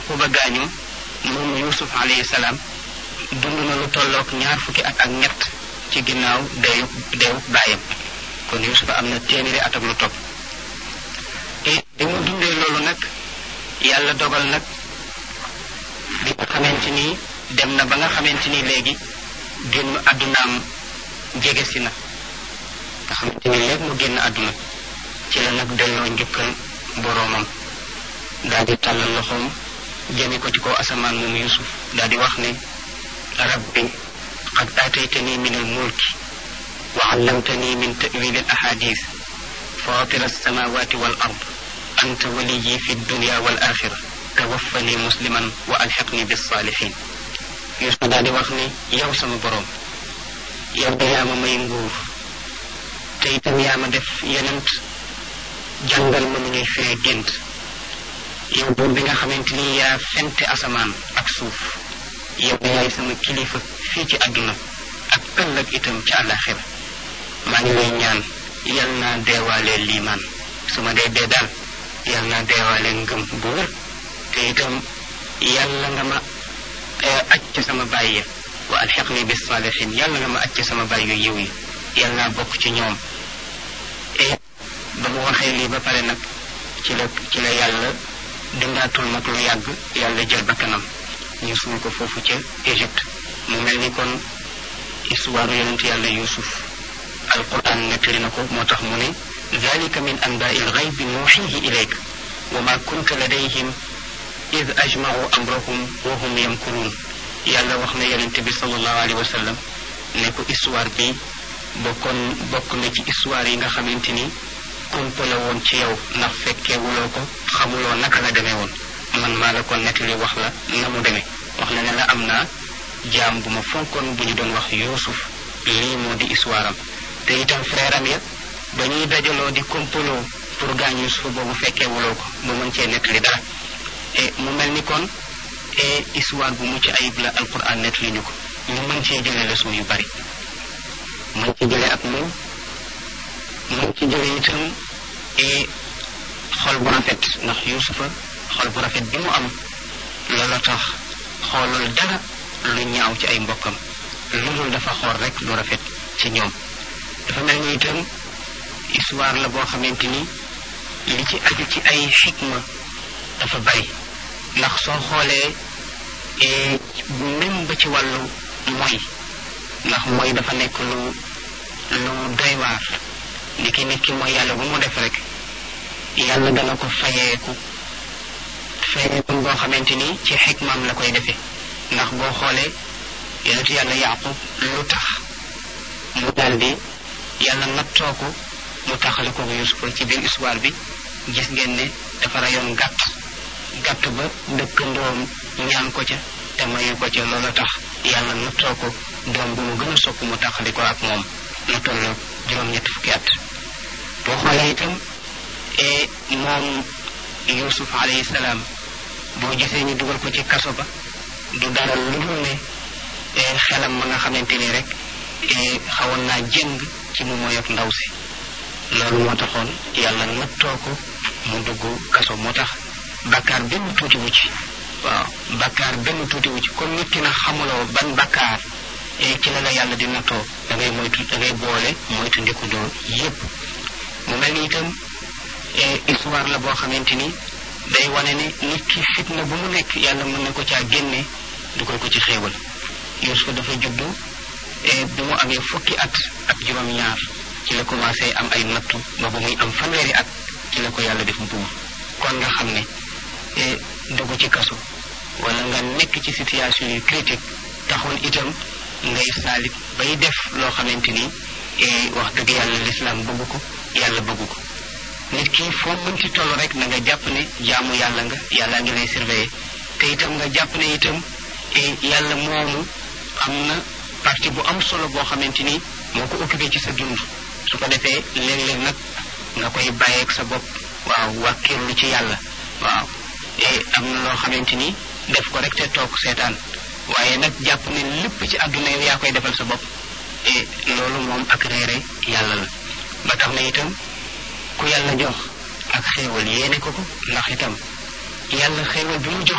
yaquba gaañu moom yusuf alayhi salaam dund na lu tolloog 20 at ak ñett ci ginnaaw deewu baayam kon yusufa am na téeméeri at ak lu topp te bi mu dundee loolu nag yàlla dogal nag bi nga xamante ni dem na ba nga xamante ni léegi génn àddunaam jege si na nga xamante ni léegi mu génn àdduna ci la nag delloo njukkal boroomam daal di tàllal loxoom jëme ko ci kaw asamaan moom yusuf daal di wax ne rabbi qad aataytani min almulki wa allamtani min ta'wil alahadith fatir alsamawati wal ard anta waliyi fi dunya wal axira tawaffani musliman wa alxiqni bisalihin yusuf daal di wax ne yow sama boroom yow da yaa ma may nguur te itam yaa ma def yenent jàngal ma nu ñuy firee gént yow buur bi nga xamante ni yaa fente asamaan ak suuf yow yaay sama kilifa fii ci àdduna ak ëllëg itam ci àllaxira maa ngi lay ñaan yal naa deewaale liimaan su ma dee daal yal naa deewaale ngëm bu wér te itam yàlla nga ma aj ca sama bàyyi wa alxiqni bis saalihin yàlla nga ma aj ca sama bàyyi yu yiw yi yal naa bokk ci ñoom ba mu waxee lii ba pare nag ci la yàlla dundaatul nag lu yàgg yàlla jël bakkanam ñu suul ko foofu ca Égypte mu mel ni kon histoire yonent yàlla yusuf alquran nettali na ko moo tax mu ne dalika min anbaai lgaybi nuuxihi ilayk wa ma kunta ladayhim id ajmacu amrahum wa hum yamkuruun yàlla wax na yonent bi sallallahu alayhi wa sallam ne ko histoire bi bokk na ci histoire yi nga xamante ni kumpa la woon ci yow ndax fekkeewuloo ko xamuloo naka la demee woon man maa la ko nettali wax la na mu demee wax la ne la am naa jaam bu ma fonkoon bu ñu doon wax yuusuf lii moo di histoire am te itam frère am ya ba ñuy dajaloo di kompaloo pour gaañ yuusuf boobu fekkeewuloo ko mu mën cee nettali dara mu mel ni kon histoire bu mucc ayib la alquran nettali ñu ko ñu mën cee jëlee leçon yu bari mën ci jëlee ak moom mën ci jëlee itam xol bu rafet ndax yuusufa xol bu rafet bi mu am loolu tax xoolul dara lu ñaaw ci ay mbokkam lu dul dafa xool rek lu rafet ci ñoom dafa mel ni itam histoire la boo xamante ni li ci aju ci ay xikma dafa bari ndax soo xoolee même ba ci wàllu mooy ndax mooy dafa nekk lu doy waar nit ki mooy yàlla bu mu def rek yàlla dana ko fayeeku boo xamante ni ci xikmaam la koy defee ndax boo xoolee yonentu yàlla yaqub lu tax mu daldi yàlla nattoo ko mu taxale ko yusufa ci biir histoire bi gis ngeen ne dafa rayoon gàtt ba dëkkandoom ñaan ko ca te mayu ko ca loolu tax yàlla nattoo ko doom bu mu gën a sopp mu taxali ko ak moom na toll juróom-ñetti fukki at boo xoolee itam moom yusuf alayhi salaam boo gisee ñu dugal ko ci kaso ba du dara lu dul ne xelam ma nga xamante ni rek xawoon naa jëng ci mu moy ak ndaw si loolu moo taxoon yàlla nattoo ko mu dugg kaso moo tax bakkaar benn tuuti wu ci waaw bakkaar benn tuuti wu ci comme nit ki na xamuloo ban bakkaar ci la yàlla di nattoo da ngay boole moytu ndikudoo yépp mu mel ni itam histoire la boo xamante ni day wane ne nit ki fitna bu mu nekk yàlla mën na ko caa génne dugal ko ci xéewal Yuusuf dafa juddu bi mu amee fukki at ak juróom-ñaar ci la commencé am ay nattu ba ba muy am fanweeri at ci la ko yàlla def buur kon nga xam ne dugg ci kaso wala nga nekk ci situation yu critique taxoon itam ngay saalit bay def loo xamante ni wax dëgg yàlla lislaam bëgg ko yàlla bëgg ko nit ki foo mënti toll rek na nga jàpp ne jaamu yàlla nga yàlla ngi lay surveiller te itam nga jàpp ne itam yàlla moomu am na partie bu am solo boo xamante ni moo ko occupé ci sa dund su ko defee léeg-léeg nag nga koy bàyyeeg sa bopp waaw wàkkirlu ci yàlla waaw am na loo xamante ni def ko rek te toog seetaan waaye nag jàpp ne lépp ci àdduna yow yaa koy defal sa bopp loolu moom ak réere yàlla la ba tax na itam ku yàlla jox ak xéewal yéene ko ndax itam yàlla xéewal bi mu jox